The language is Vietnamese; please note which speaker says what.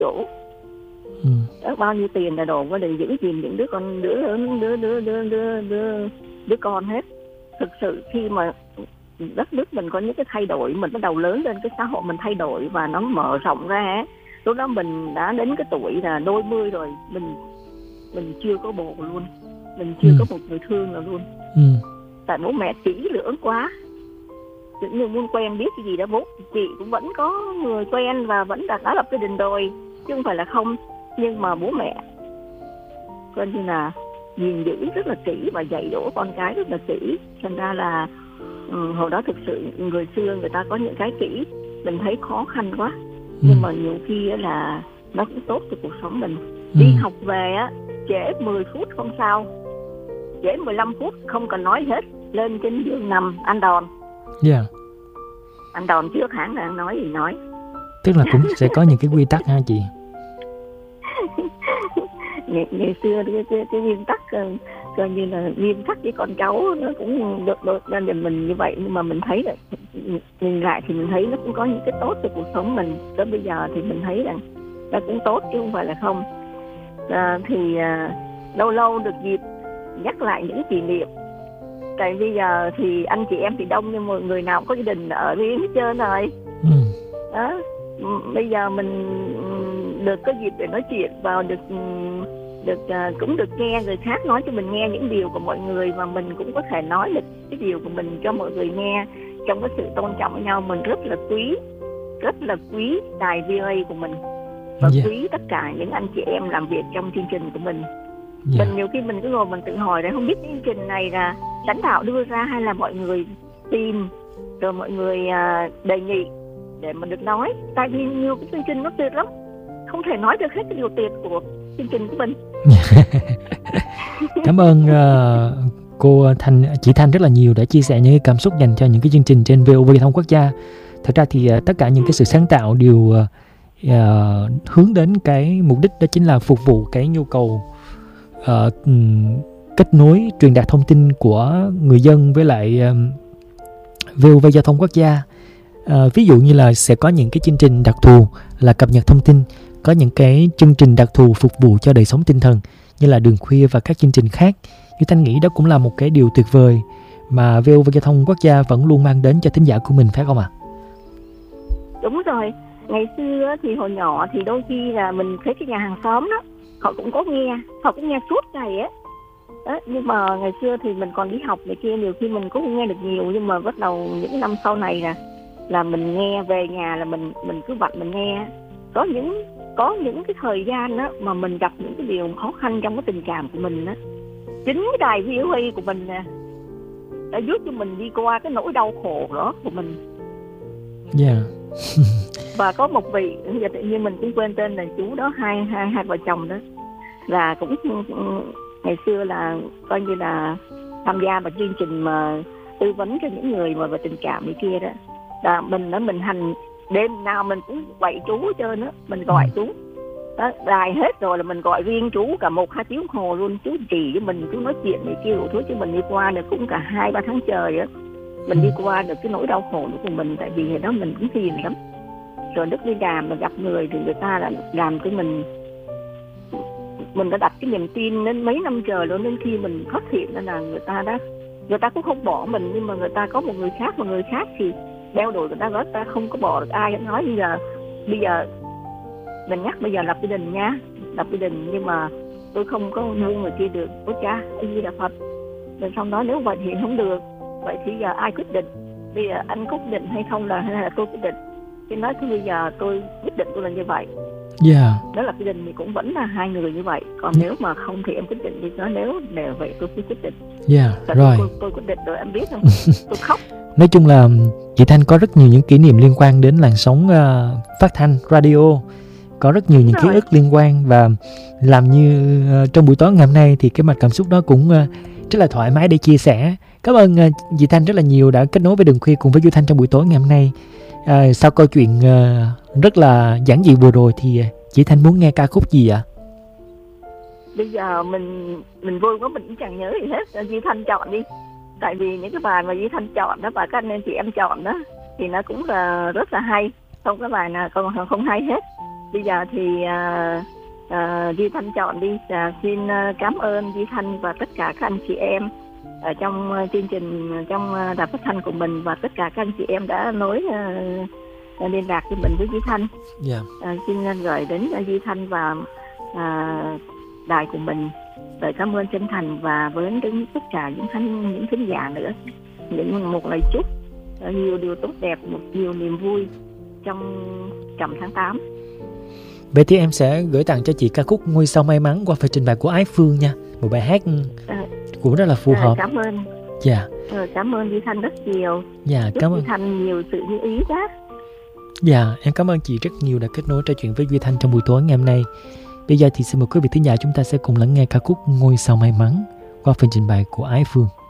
Speaker 1: chỗ. Đó, bao nhiêu tiền là đồ có để giữ gìn những đứa con, đứa con hết. Thực sự khi mà đất nước mình có những cái thay đổi, mình bắt đầu lớn lên, cái xã hội mình thay đổi và nó mở rộng ra ấy. Lúc đó mình đã đến cái tuổi là đôi mươi rồi, mình chưa có bồ luôn, mình chưa có một người thương nào luôn. Tại bố mẹ kỹ lưỡng quá, như muốn quen biết cái gì đó, bố chị cũng vẫn có người quen và vẫn đã lập gia đình rồi, chứ không phải là không. Nhưng mà bố mẹ coi như là gìn giữ rất là kỹ và dạy dỗ con cái rất là kỹ. Thành ra là hồi đó thực sự người xưa người ta có những cái kỹ, mình thấy khó khăn quá. Nhưng mà nhiều khi là nó cũng tốt cho cuộc sống mình. Đi học về á, trễ 10 phút không sao, trễ 15 phút không cần nói hết, lên trên giường nằm ăn đòn. Ăn đòn trước hãng là nói gì nói.
Speaker 2: Tức là cũng sẽ có những cái quy tắc ha chị.
Speaker 1: Ngày xưa cái nguyên tắc coi như là nghiêm khắc với con cháu nó cũng được gia đình mình như vậy. Nhưng mà mình thấy là nhìn lại thì mình thấy nó cũng có những cái tốt cho cuộc sống mình. Tới bây giờ thì mình thấy rằng nó cũng tốt chứ không phải là không. Lâu lâu được dịp nhắc lại những kỷ niệm. Tại bây giờ thì anh chị em thì đông, nhưng mà người nào cũng có gia đình ở riêng hết trơn rồi. Đó. Bây giờ mình được có dịp để nói chuyện và cũng được nghe người khác nói cho mình nghe những điều của mọi người, và mình cũng có thể nói được cái điều của mình cho mọi người nghe trong cái sự tôn trọng với nhau. Mình rất là quý đài VOA của mình và quý tất cả những anh chị em làm việc trong chương trình của mình. Mình nhiều khi mình cứ ngồi mình tự hỏi là không biết chương trình này là lãnh đạo đưa ra hay là mọi người tìm rồi mọi người đề nghị để mà được nói. Tại vì nhiều cái chương trình nó tuyệt lắm, không thể nói được hết cái điều tuyệt của chương trình của mình.
Speaker 2: Cảm ơn cô chị Thanh rất là nhiều đã chia sẻ những cái cảm xúc dành cho những cái chương trình trên VOV Thông Quốc gia. Thật ra thì tất cả những cái sự sáng tạo đều hướng đến cái mục đích, đó chính là phục vụ cái nhu cầu kết nối truyền đạt thông tin của người dân với lại VOV Giao thông Quốc gia. Ví dụ như là sẽ có những cái chương trình đặc thù là cập nhật thông tin, có những cái chương trình đặc thù phục vụ cho đời sống tinh thần như là Đường Khuya và các chương trình khác. Như Thanh nghĩ đó cũng là một cái điều tuyệt vời mà VOV Giao thông Quốc gia vẫn luôn mang đến cho thính giả của mình, phải không ạ?
Speaker 1: Đúng rồi. Ngày xưa thì hồi nhỏ thì đôi khi là mình thấy cái nhà hàng xóm đó, họ cũng nghe suốt ngày á. Đó, nhưng mà ngày xưa thì mình còn đi học này kia, nhiều khi mình cũng không nghe được nhiều, nhưng mà bắt đầu những năm sau này là mình nghe về nhà là mình cứ bật mình nghe. Có những cái thời gian đó mà mình gặp những cái điều khó khăn trong cái tình cảm của mình đó, chính cái đài VOA của mình nè đã giúp cho mình đi qua cái nỗi đau khổ đó của mình. Và có một vị, giờ tự nhiên mình cũng quên tên là chú đó, hai vợ chồng đó là cũng ngày xưa là coi như là tham gia vào chương trình mà tư vấn cho những người mà về tình cảm này kia đó. Là mình hành đêm nào mình cũng quậy chú hết trơn á, mình gọi chú đó, đài hết rồi là mình gọi riêng chú cả 1-2 tiếng đồng hồ luôn. Chú chỉ với mình, chú nói chuyện này kia đủ thứ, chứ mình đi qua được cũng cả 2-3 tháng trời á, mình đi qua được cái nỗi đau khổ của mình. Tại vì hồi đó mình cũng phiền lắm, rồi lúc đi làm mà gặp người thì người ta là làm cho mình đã đặt cái niềm tin đến mấy năm trời luôn. Đến khi mình phát hiện là người ta cũng không bỏ mình, nhưng mà người ta có một người khác thì đeo đuổi người ta không có bỏ được ai. Nói bây giờ mình nhắc, bây giờ lập gia đình nha, lập gia đình, nhưng mà tôi không có nuôi người kia được. Ôi cha, như là Phật. Rồi xong đó, nếu vậy thì không được, vậy thì giờ ai quyết định? Bây giờ anh quyết định hay không, hay là tôi quyết định? Thì nói thì bây giờ tôi quyết định tôi là như vậy. Đó là gia đình thì cũng vẫn là hai người như vậy. Còn nếu mà không thì em quyết định đi. Nói nếu đều vậy tôi cứ quyết định.
Speaker 2: Rồi.
Speaker 1: Tôi quyết định rồi, em biết không? Tôi khóc.
Speaker 2: Nói chung là chị Thanh có rất nhiều những kỷ niệm liên quan đến làn sóng phát thanh radio, có rất nhiều những ký ức liên quan, và làm như trong buổi tối ngày hôm nay thì cái mạch cảm xúc đó cũng rất là thoải mái để chia sẻ. Cảm ơn chị Thanh rất là nhiều đã kết nối với Đường Khuya cùng với Duy Thanh trong buổi tối ngày hôm nay. Sau câu chuyện rất là giản dị vừa rồi thì chị Thanh muốn nghe ca khúc gì ạ?
Speaker 1: Bây giờ mình vui quá, mình cũng chẳng nhớ gì hết. Duy Thanh chọn đi. Tại vì những cái bài mà Duy Thanh chọn đó và các anh em chị em chọn đó thì nó cũng là rất là hay. Không có bài nào còn không hay hết. bây giờ thì Duy Thanh chọn đi. Xin cảm ơn Duy Thanh và tất cả các anh chị em ở trong chương trình, trong đài phát thanh của mình, và tất cả các anh chị em đã nối liên lạc với mình với Duy Thanh. Xin gửi đến Duy Thanh và đài của mình lời cảm ơn chân thành, và với đến tất cả những khán giả nữa một lời chúc nhiều điều tốt đẹp, nhiều niềm vui trong trầm tháng 8.
Speaker 2: Vậy thì em sẽ gửi tặng cho chị ca khúc Ngôi Sao May Mắn qua phần trình bày của Ái Phương nha. Một bài hát cũng rất là phù hợp.
Speaker 1: Cảm ơn.
Speaker 2: Dạ.
Speaker 1: Cảm ơn Duy Thanh rất nhiều.
Speaker 2: Dạ, cảm ơn
Speaker 1: Duy Thanh nhiều sự như ý đó.
Speaker 2: Dạ, em cảm ơn chị rất nhiều đã kết nối trò chuyện với Duy Thanh trong buổi tối ngày hôm nay. Bây giờ thì xin mời quý vị thính giả chúng ta sẽ cùng lắng nghe ca khúc Ngôi Sao May Mắn qua phần trình bày của Ái Phương.